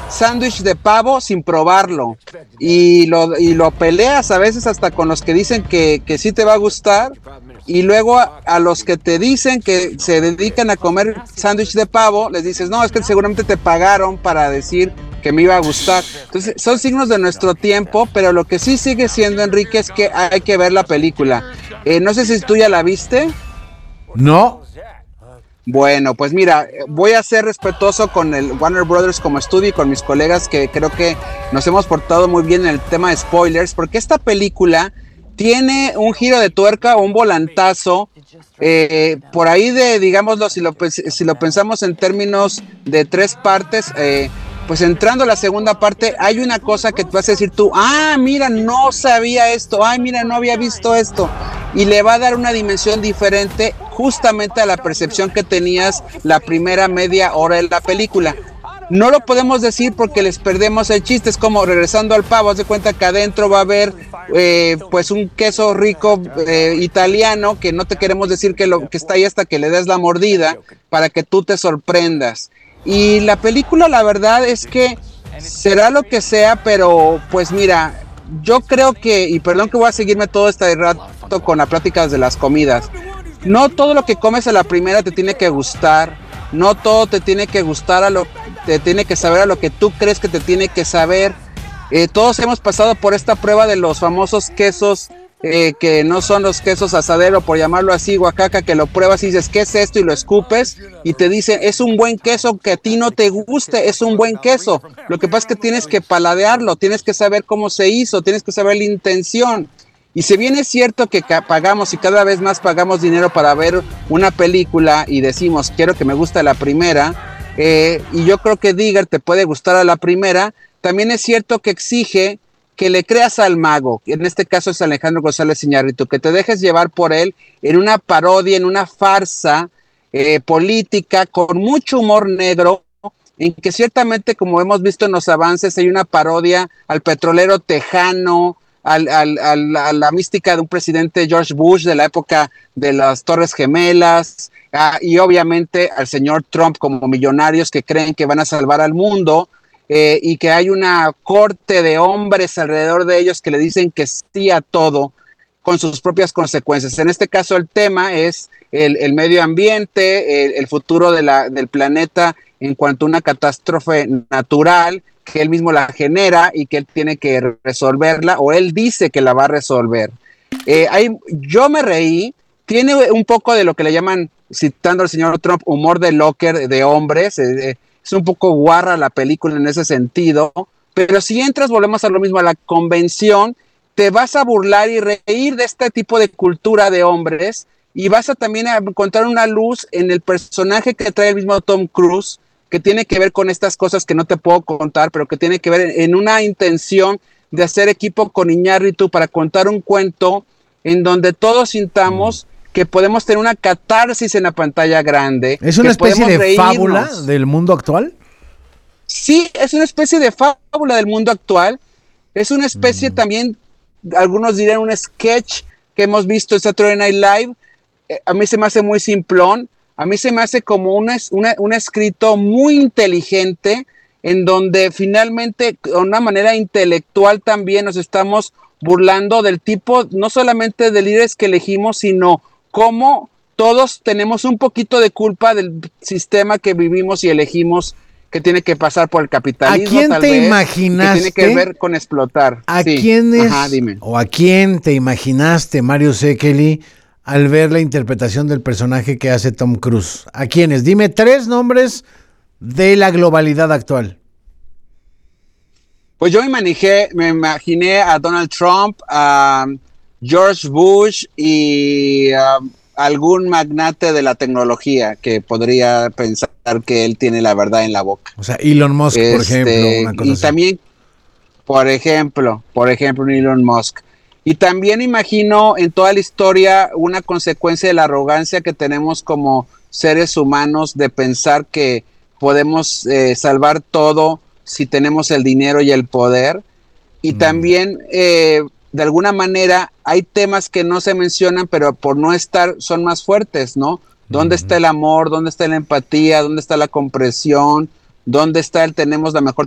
sándwich de pavo sin probarlo y lo peleas a veces hasta con los que dicen que sí te va a gustar y luego a los que te dicen que se dedican a comer sándwich de pavo les dices, no, es que seguramente te pagaron para decir que me iba a gustar. Entonces son signos de nuestro tiempo, pero lo que sí sigue siendo, Enrique, es que hay que ver la película. No sé si tú ya la viste. No. Bueno, pues mira, voy a ser respetuoso con el Warner Brothers como estudio y con mis colegas que creo que nos hemos portado muy bien en el tema de spoilers, porque esta película tiene un giro de tuerca o un volantazo, por ahí de, digámoslo, si lo pensamos en términos de 3 partes, pues entrando a la segunda parte, hay una cosa que te vas a decir tú, mira, no sabía esto, mira, no había visto esto, y le va a dar una dimensión diferente justamente a la percepción que tenías la primera media hora de la película. No lo podemos decir porque les perdemos el chiste, es como regresando al pavo, haz de cuenta que adentro va a haber pues un queso rico italiano, que no te queremos decir que está ahí hasta que le des la mordida, para que tú te sorprendas. Y la película, la verdad es que será lo que sea, pero pues mira, yo creo que, y perdón que voy a seguirme todo este rato con la plática de las comidas, no todo lo que comes a la primera te tiene que gustar, no todo te tiene que gustar, te tiene que saber a lo que tú crees que te tiene que saber. Todos hemos pasado por esta prueba de los famosos quesos que no son los quesos asadero, por llamarlo así, Oaxaca, que lo pruebas y dices, ¿qué es esto? Y lo escupes y te dicen, es un buen queso, que a ti no te guste, es un buen queso. Lo que pasa es que tienes que paladearlo, tienes que saber cómo se hizo, tienes que saber la intención. Y si bien es cierto que pagamos y cada vez más pagamos dinero para ver una película y decimos, quiero que me guste la primera, y yo creo que Digger te puede gustar a la primera, también es cierto que exige que le creas al mago, en este caso es Alejandro González Iñárritu, que te dejes llevar por él en una parodia, en una farsa política con mucho humor negro, en que ciertamente, como hemos visto en los avances, hay una parodia al petrolero tejano, a la mística de un presidente George Bush de la época de las Torres Gemelas, y obviamente al señor Trump como millonarios que creen que van a salvar al mundo, y que hay una corte de hombres alrededor de ellos que le dicen que sí a todo con sus propias consecuencias. En este caso el tema es el medio ambiente, el futuro del planeta en cuanto a una catástrofe natural, que él mismo la genera y que él tiene que resolverla, o él dice que la va a resolver. Yo me reí, tiene un poco de lo que le llaman, citando al señor Trump, humor de locker de hombres, es un poco guarra la película en ese sentido, pero si entras, volvemos a lo mismo, a la convención, te vas a burlar y reír de este tipo de cultura de hombres, y vas a también a encontrar una luz en el personaje que trae el mismo Tom Cruise, que tiene que ver con estas cosas que no te puedo contar, pero que tiene que ver en una intención de hacer equipo con Iñárritu para contar un cuento en donde todos sintamos que podemos tener una catarsis en la pantalla grande. ¿Es una especie de fábula del mundo actual? Sí, es una especie de fábula del mundo actual. Es una especie también, algunos dirían un sketch que hemos visto en Saturday Night Live. A mí se me hace muy simplón. A mí se me hace como un escrito muy inteligente, en donde finalmente, de una manera intelectual también nos estamos burlando del tipo, no solamente de líderes que elegimos, sino cómo todos tenemos un poquito de culpa del sistema que vivimos y elegimos, que tiene que pasar por el capitalismo. ¿A quién te imaginaste? Que tiene que ver con explotar. ¿A quién o a quién te imaginaste, Mario Sekeli, al ver la interpretación del personaje que hace Tom Cruise? ¿A quiénes? Dime 3 nombres de la globalidad actual. Pues yo me imaginé a Donald Trump, a George Bush y algún magnate de la tecnología que podría pensar que él tiene la verdad en la boca. O sea, Elon Musk, por ejemplo. Una cosa y así. También, por ejemplo, un Elon Musk. Y también imagino en toda la historia una consecuencia de la arrogancia que tenemos como seres humanos de pensar que podemos salvar todo si tenemos el dinero y el poder. Y también, de alguna manera, hay temas que no se mencionan, pero por no estar son más fuertes, ¿no? ¿Dónde está el amor? ¿Dónde está la empatía? ¿Dónde está la comprensión? ¿Dónde está el tenemos la mejor